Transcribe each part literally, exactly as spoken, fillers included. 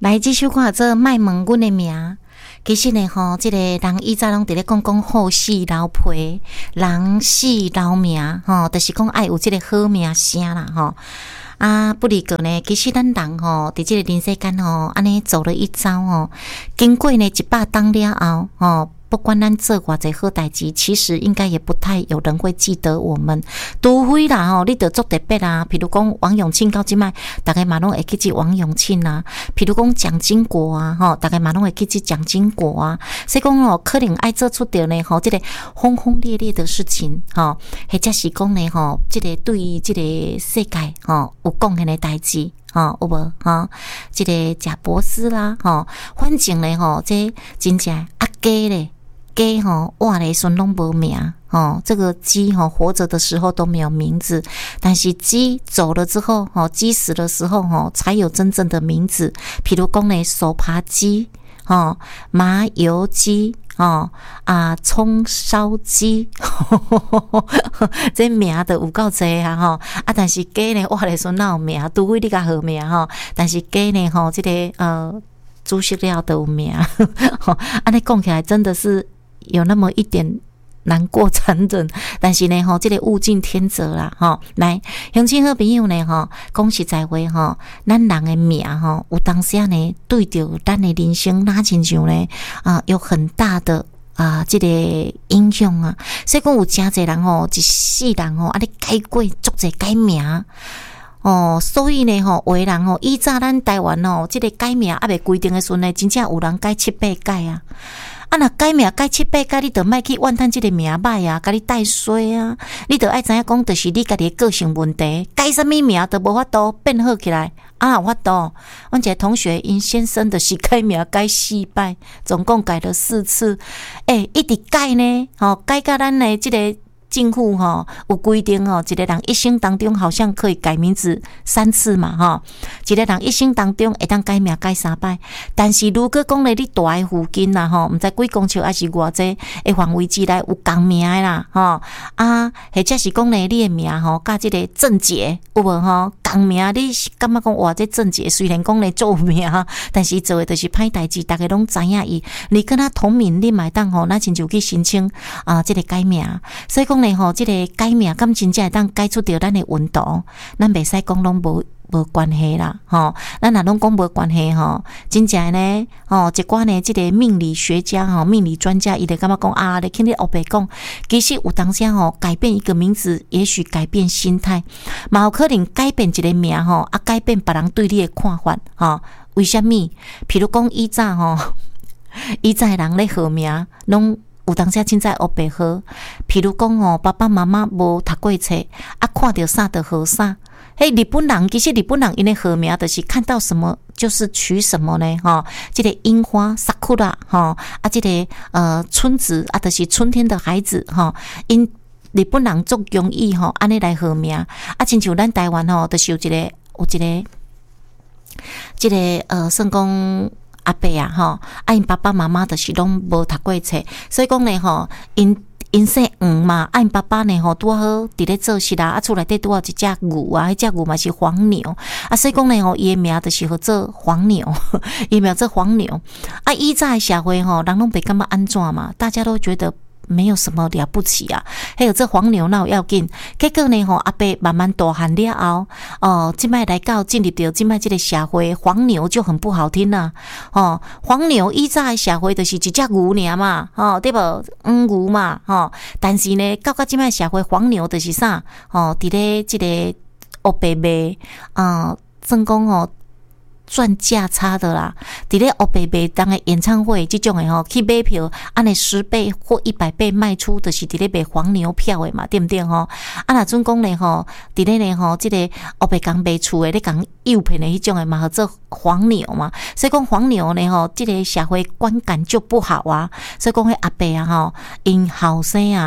来这首歌做卖问阮的名。其实呢吼，即、这个人以前拢伫咧讲讲好死留皮，人死留名吼，就是讲爱有即个好名声啦吼。啊，不离个呢，其实咱人吼，伫即个人世间吼，安尼走了一遭吼，经过呢一百冬了后吼。不管咱做偌济好代志，其实应该也不太有人会记得我们。除非啦吼，你得做特别啦，譬如讲王永庆到即摆，大家嘛拢会记起王永庆啊。譬如讲蒋经国啊，吼，大家嘛拢会记起蒋经国啊。所以讲吼，可能爱做出着呢吼，即个轰轰烈烈的事情，吼，或者是讲呢吼，即个对于即个世界吼有贡献的代志。吼，有无吼？即个贾伯斯啦，吼，反正咧吼，这真正啊鸡咧。鸡吼，活的时拢无名哦。这个鸡吼活着的时候都没有名字，但是鸡走了之后，吼鸡死的时候，吼才有真正的名字。譬如讲呢，手扒鸡，吼麻油鸡，吼啊葱烧鸡，这名都有够济啊吼啊！但是鸡呢，活的时哪有名？除非你甲好名吼，但是鸡呢，吼这个呃猪食料都有名。安尼讲起来真的是。有那么一点难过残忍，但是呢吼，这个物竞天择啦吼。来，乡亲好朋友呢吼，讲实在话吼，咱人的命吼，有当时呢对着咱的人生哪亲像呢啊，有很大的啊这个影响啊。所以讲有真侪人吼，一世人吼，啊你改过足侪改名。哦，所以呢吼，有的人吼，以早咱台湾吼，这个改名还未规定的时阵呢，真正有人改七八改啊。啊，若改名改七八改，你著莫去怨叹即个名歹啊，甲你带衰啊！你著爱知影讲，就是你家己的个性问题，改啥物名都无法度变好起来啊！有法度，阮一个同学因先生就是改名改四摆，总共改了四次，诶、欸，一直改呢，吼、哦，改到咱的即个。政府吼有规定吼，一个人一生当中好像可以改名字三次嘛吼，一个人一生当中会当改名改三摆，但是如果讲咧你住诶附近啦吼，毋知几公尺还是偌济诶范围之内有共名诶啦吼啊，或者是讲咧你诶名吼，甲即个郑捷有无吼共名，你感觉讲哇这郑捷虽然讲咧做名，但是做诶就是歹代志，大家拢知影伊，你跟他同名，你买当吼，那亲像去申请啊即个改名，所以讲。吼，即个改名，敢真正会当改出着咱的温度，咱袂使讲拢无无关系啦，吼，咱若拢讲无关系吼，真正呢，吼，一寡呢，即个命理学家吼，命理专家，伊就感觉讲啊，你听你后白讲，其实有当时吼，改变一个名字，也许改变心态，嘛有可能改变一个名吼，啊，改变别人对你的看法，吼，为虾米？譬如讲以早吼，以早人咧号名拢。有当时凊彩学白好，譬如讲吼，爸爸妈妈无读过册，啊，看到啥就号啥。嘿，日本人其实日本人因为号名就是看到什么就是取什么呢？哈，这个樱花 sakura 哈，啊，这个呃春子啊，就是春天的孩子哈。因日本人足容易吼，安尼来号名啊，亲像咱台湾吼，就是有一个有一个，这个呃，算讲。阿伯啊，吼，啊，因爸爸妈妈就是拢无读过册，所以讲呢，吼，因因姓黄嘛，啊，因爸爸呢，吼，拄好伫咧做事啦，啊，厝内底拄好一只牛啊，迄只牛嘛是黄牛，啊，所以讲呢，吼，伊诶名就是号做黄牛，伊名做黄牛，啊，以早诶社会吼，人拢袂感觉安怎嘛，大家都觉得。没有什么了不起啊，还有这黄牛哪有要紧？结果呢，吼阿伯慢慢大汉了后，哦，即摆来到进入到即摆这个社会，黄牛就很不好听啦。哦，黄牛以早的社会就是一只牛尔嘛，哦，对无？黄牛嘛，哦，但是呢，到到即摆社会，黄牛就是啥？哦，伫咧这个黑白卖，啊，算讲哦。赚价差的啦，伫咧黑白卖当个演唱会这种的吼，去买票，按你十倍或一百倍卖出，就是伫咧卖黄牛票的嘛，对不对吼？啊，若准讲咧吼，伫咧咧吼，这个黑白讲卖厝的，咧讲诱骗的迄种的嘛，叫做黄牛嘛。所以讲黄牛呢吼，这个社会观感就不好啊。所以讲迄阿伯啊吼，因后生啊，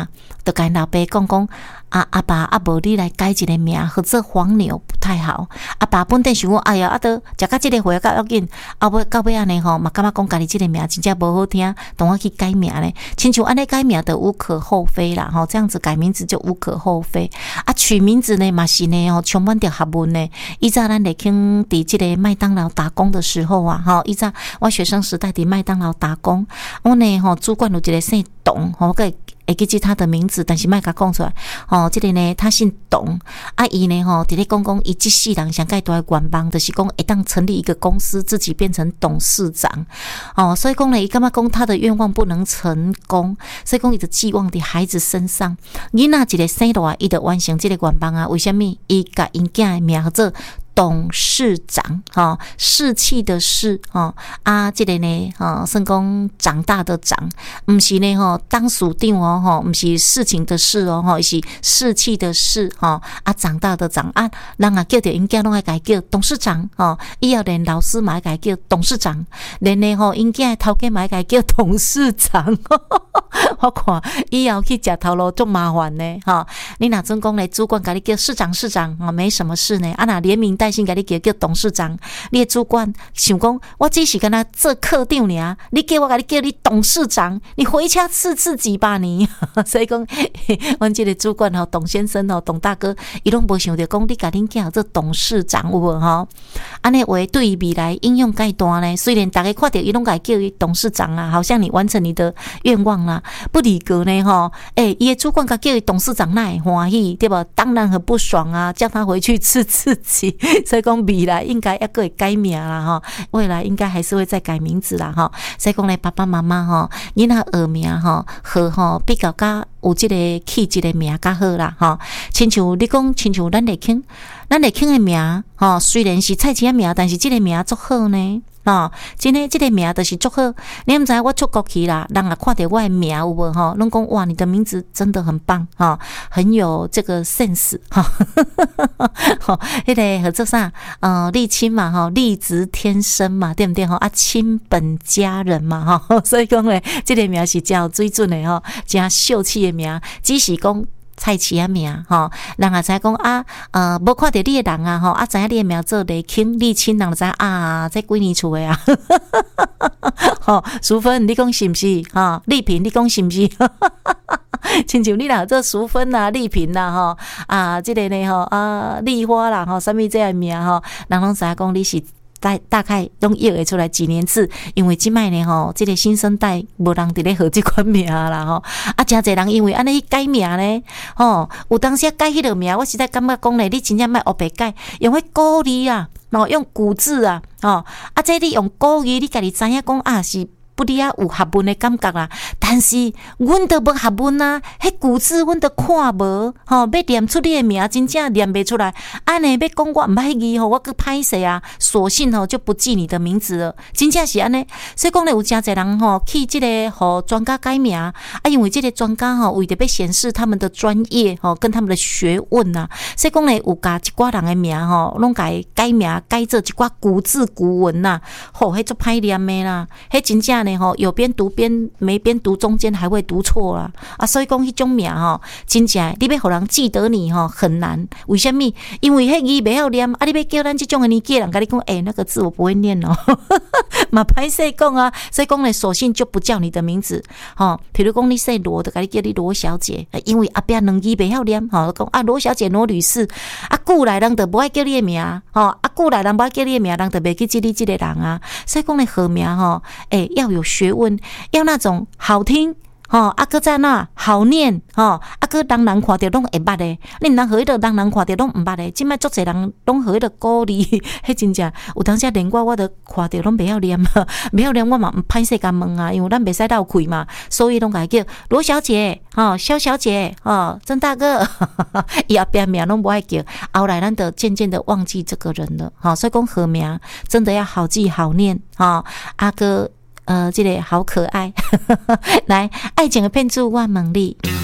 就跟老爸讲讲，啊阿爸啊无你来改一个名，或者黄牛不太好。阿爸本地想讲，哎呀，啊都食到这个岁较要紧，啊尾到尾安尼吼，嘛感觉讲家己这个名真正无好听，等我去改名咧。亲像安尼改名的无可厚非啦，吼，这样子改名字就无可厚非。啊，取名字呢嘛是呢，吼，充满着学问呢。以前咱咧去伫这个麦当劳打工的时候啊，吼，以前我学生时代伫麦当劳打工，我呢吼主管有一个姓董，吼，个。会记记他的名字，但是莫甲讲出来。哦，这个呢，他姓董，啊，伊呢吼，伫咧讲讲，伊即世人上介大的愿望，就是讲会当成立一个公司，自己变成董事长。哦，所以讲呢，伊感觉讲他的愿望不能成功，所以讲伊就寄望伫孩子身上。囡仔一个生落来，伊就完成这个愿望啊？为什么？伊甲因囝的名叫做董事长，哈，士气的士，哈啊，这个呢，哈，算讲长大的长，不是呢，哈，当属长哦，哈，不是事情的事哦，哈，是士气的士，哈啊，长大的长啊，人啊叫着因囝拢爱改叫董事长，哈，以后连老师嘛爱改叫董事长，连呢，吼，因囝头家嘛爱改叫董事长，我看以后去食头路足麻烦呢，哈，你若准讲咧，主管甲你叫市长市长，啊，没什么事呢，啊，若连名带姓甲你叫叫董事长，你的主管想讲，我只是跟他做科长尔，你叫我甲你叫你董事长，你回家吃自己吧你。所以讲，阮这个主管吼，董先生吼，董大哥，伊拢无想着讲你甲恁囝做董事长有无吼？安尼话对于未来应用介大呢？虽然大家看到伊拢甲叫伊董事长啊，好像你完成你的愿望啦，不离个呢吼，诶、欸，伊的主管甲叫伊董事长，那会欢喜对吧？当然很不爽啊，叫他回去吃自己。所以讲未来应该还会改名啦哈，未来应该还是会再改名字啦哈。所以讲咧，爸爸妈妈哈，囡仔学名哈，和哈比较加有这个起这个名较好啦哈。亲像你讲，亲像咱咧庆，咱咧庆的名哈，虽然是菜市仔名，但是这个名足好呢。哦，真诶，这个名就是足好。你毋知我出国去啦，人也看到我的名有无吼？拢讲哇，你的名字真的很棒哈，很有这个 sense 哈。吼，迄个合作啥？呃，立亲嘛哈，立直天生嘛，对不对哈？啊，亲本家人嘛哈，所以讲咧，这个名是真有水准的吼，真秀气的名，只是讲。菜市仔名吼，人也知讲啊，呃，无看到你的人啊，吼啊，知影你的名做李庆、立亲，人就知啊，这几年厝的啊，吼，淑芬，你讲是毋是？哈，丽萍，你讲是毋是？亲像你若做淑芬啊、丽萍啦，吼啊，这个呢，吼啊，丽花啦，吼，什么这样名吼，人拢知影讲你是。大大概拢约会出来几年次，因为即摆呢吼，这个新生代无人伫咧号这款名啦吼，啊，真侪人因为安尼改名呢，吼，有当时改迄个名，我实在感觉讲咧，你真正莫黑白改，用迄古字啊，哦，用古字啊，哦，啊，这你用古字，你家己知影讲啊是。不哩啊有学问的感觉啦，但是阮都无学问啊，迄古字阮都看无，吼，要念出你的名，真正念袂出来。安尼要讲我毋捌字吼，我去歹势啊，索性吼就不记你的名字了，真正是安尼。所以讲咧，有真侪人吼去即个互专家改名啊，因为即个专家吼为着要显示他们的专业吼跟他们的学问啊，所以讲咧有甲一寡人的名吼，拢改改名改做一寡古字古文呐，吼，迄足歹念的啦，迄真正。有边读边没边读，中间还会读错啦啊！所以讲迄种名吼，真正你要互人记得你吼很难。为什么？因为迄字袂晓念啊！你要叫咱这种的年纪人，跟你讲，哎、欸，那个字我不会念哦，嘛歹势讲啊！所以讲咧，索性就不叫你的名字吼。比如讲你姓罗的，跟你叫你罗小姐，因为后壁两字袂晓念吼，讲啊罗小姐、罗女士啊，古来人就不爱叫你的名吼，啊古来人不爱叫你的名，人就袂去记你这个人啊。所以讲咧，号名吼，哎、欸，要有学问，要那种好听吼，啊搁在那好念吼，啊搁人人看着拢会捌的，你毋通互迄个人人看着拢毋捌的，即摆足侪人拢互迄个鼓励，迄真正有当时连我我都看着拢袂晓念，袂晓念我嘛毋歹势甲问啊，因为咱袂使闹开嘛，所以拢甲叫罗小姐吼、萧小姐吼、曾大哥，伊后壁名拢无爱叫，后来咱就渐渐的忘记这个人了，吼，所以讲号名真的要好记好念吼，啊搁。呃，这个好可爱，来，爱情的骗子我问你。